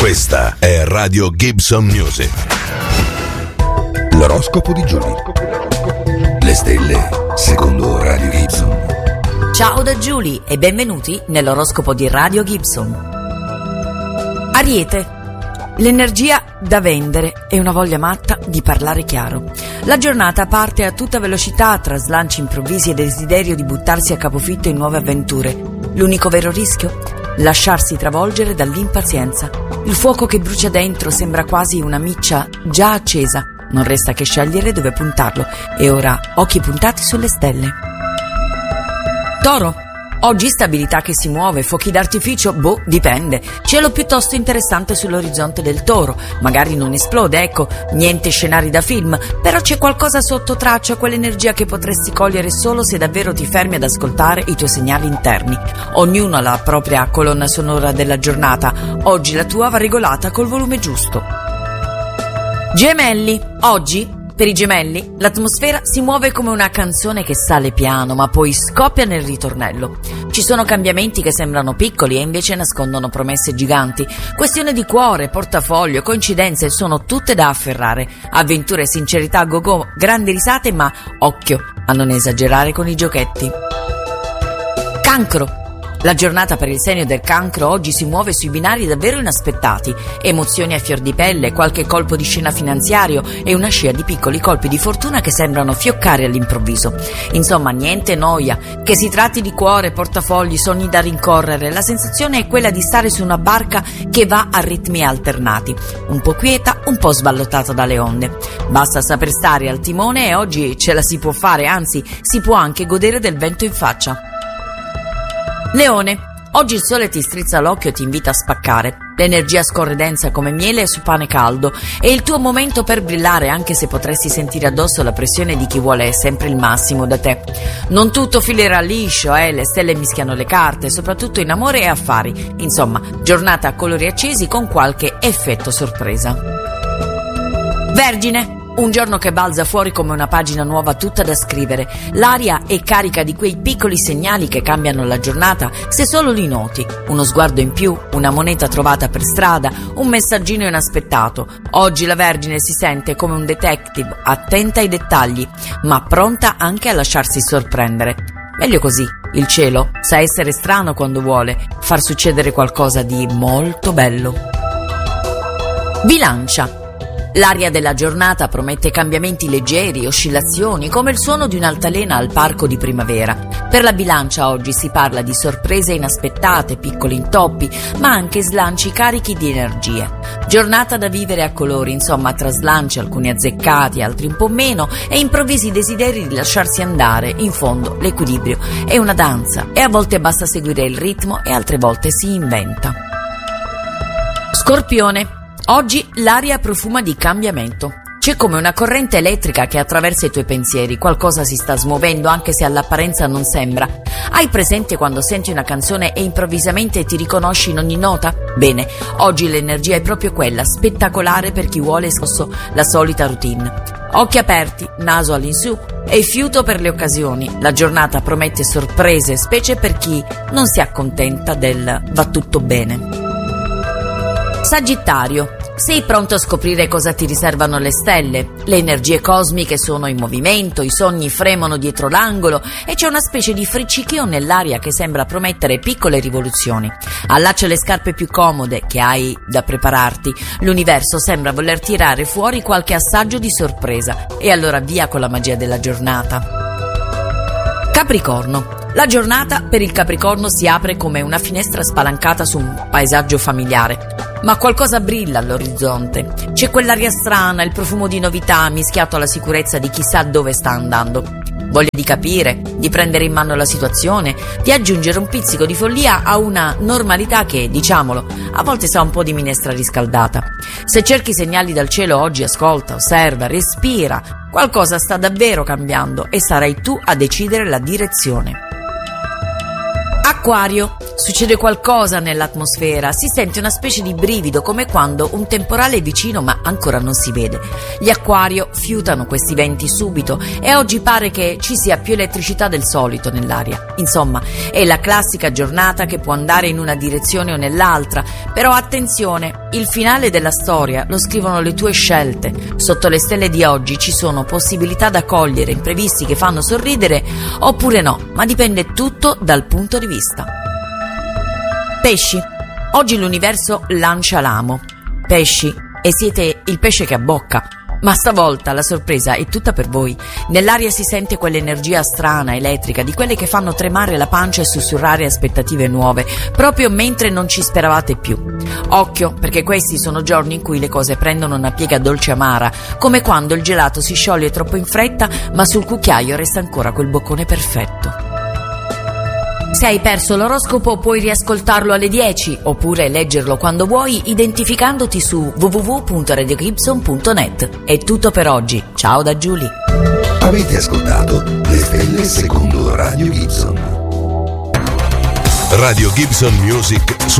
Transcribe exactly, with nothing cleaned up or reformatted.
Questa è Radio Gibson Music. L'oroscopo di Giulia. Le stelle secondo Radio Gibson. Ciao da Giulia e benvenuti nell'oroscopo di Radio Gibson. Ariete. L'energia da vendere e una voglia matta di parlare chiaro. La giornata parte a tutta velocità tra slanci improvvisi e desiderio di buttarsi a capofitto in nuove avventure. L'unico vero rischio? Lasciarsi travolgere dall'impazienza. Il fuoco che brucia dentro sembra quasi una miccia già accesa. Non resta che scegliere dove puntarlo e ora occhi puntati sulle stelle. Toro. Oggi stabilità che si muove, fuochi d'artificio, boh, dipende. Cielo piuttosto interessante sull'orizzonte del Toro. Magari non esplode, ecco, niente scenari da film, però c'è qualcosa sotto traccia, quell'energia che potresti cogliere solo se davvero ti fermi ad ascoltare i tuoi segnali interni. Ognuno ha la propria colonna sonora della giornata. Oggi la tua va regolata col volume giusto. Gemelli. Oggi per i gemelli, l'atmosfera si muove come una canzone che sale piano, ma poi scoppia nel ritornello. Ci sono cambiamenti che sembrano piccoli e invece nascondono promesse giganti. Questione di cuore, portafoglio, coincidenze sono tutte da afferrare. Avventure, sincerità, go-go, grandi risate, ma occhio a non esagerare con i giochetti. Cancro. La giornata per il segno del Cancro oggi si muove sui binari davvero inaspettati. Emozioni a fior di pelle, qualche colpo di scena finanziario e una scia di piccoli colpi di fortuna che sembrano fioccare all'improvviso. Insomma, niente noia. Che si tratti di cuore, portafogli, sogni da rincorrere, la sensazione è quella di stare su una barca che va a ritmi alternati. Un po' quieta, un po' sballottata dalle onde. Basta saper stare al timone e oggi ce la si può fare, anzi, si può anche godere del vento in faccia. Leone, oggi il sole ti strizza l'occhio e ti invita a spaccare. L'energia scorre densa come miele su pane caldo. È il tuo momento per brillare, anche se potresti sentire addosso la pressione di chi vuole sempre il massimo da te. Non tutto filerà liscio, eh, le stelle mischiano le carte, soprattutto in amore e affari. Insomma, giornata a colori accesi con qualche effetto sorpresa. Vergine. Un giorno che balza fuori come una pagina nuova tutta da scrivere. L'aria è carica di quei piccoli segnali che cambiano la giornata se solo li noti. Uno sguardo in più, una moneta trovata per strada, un messaggino inaspettato. Oggi la Vergine si sente come un detective, attenta ai dettagli, ma pronta anche a lasciarsi sorprendere. Meglio così, il cielo sa essere strano quando vuole far succedere qualcosa di molto bello. Bilancia. L'aria della giornata promette cambiamenti leggeri, oscillazioni, come il suono di un'altalena al parco di primavera. Per la Bilancia oggi si parla di sorprese inaspettate, piccoli intoppi, ma anche slanci carichi di energie. Giornata da vivere a colori, insomma, tra slanci, alcuni azzeccati, altri un po' meno, e improvvisi desideri di lasciarsi andare. In fondo, l'equilibrio è una danza e a volte basta seguire il ritmo e altre volte si inventa. Scorpione. Oggi l'aria profuma di cambiamento. C'è come una corrente elettrica che attraversa i tuoi pensieri. Qualcosa si sta smuovendo anche se all'apparenza non sembra. Hai presente quando senti una canzone e improvvisamente ti riconosci in ogni nota? Bene, oggi l'energia è proprio quella, spettacolare per chi vuole scosso la solita routine. Occhi aperti, naso all'insù e fiuto per le occasioni. La giornata promette sorprese, specie per chi non si accontenta del va tutto bene. Sagittario. Sei pronto a scoprire cosa ti riservano le stelle? Le energie cosmiche sono in movimento, i sogni fremono dietro l'angolo e c'è una specie di friccichio nell'aria che sembra promettere piccole rivoluzioni. Allaccia le scarpe più comode che hai da prepararti. L'universo sembra voler tirare fuori qualche assaggio di sorpresa e allora via con la magia della giornata. Capricorno. La giornata per il Capricorno si apre come una finestra spalancata su un paesaggio familiare. Ma qualcosa brilla all'orizzonte. C'è quell'aria strana, il profumo di novità mischiato alla sicurezza di chissà dove sta andando. Voglia di capire, di prendere in mano la situazione, di aggiungere un pizzico di follia a una normalità che, diciamolo, a volte sa un po' di minestra riscaldata. Se cerchi segnali dal cielo oggi, ascolta, osserva, respira. Qualcosa sta davvero cambiando e sarai tu a decidere la direzione. Acquario. Succede qualcosa nell'atmosfera, si sente una specie di brivido, come quando un temporale è vicino ma ancora non si vede. Gli Acquario fiutano questi venti subito e oggi pare che ci sia più elettricità del solito nell'aria. Insomma, è la classica giornata che può andare in una direzione o nell'altra, però attenzione, il finale della storia lo scrivono le tue scelte. Sotto le stelle di oggi ci sono possibilità da cogliere, imprevisti che fanno sorridere oppure no, ma dipende tutto dal punto di vista. Pesci. Oggi l'universo lancia l'amo. Pesci, e siete il pesce che abbocca. Ma stavolta la sorpresa è tutta per voi. Nell'aria si sente quell'energia strana, elettrica, di quelle che fanno tremare la pancia e sussurrare aspettative nuove, proprio mentre non ci speravate più. Occhio, perché questi sono giorni in cui le cose prendono una piega dolce amara, come quando il gelato si scioglie troppo in fretta, ma sul cucchiaio resta ancora quel boccone perfetto. Se hai perso l'oroscopo puoi riascoltarlo alle dieci oppure leggerlo quando vuoi identificandoti su w w w punto radio gibson punto net. È tutto per oggi, ciao da Giulia. Avete ascoltato Le Stelle secondo Radio Gibson. Radio Gibson Music su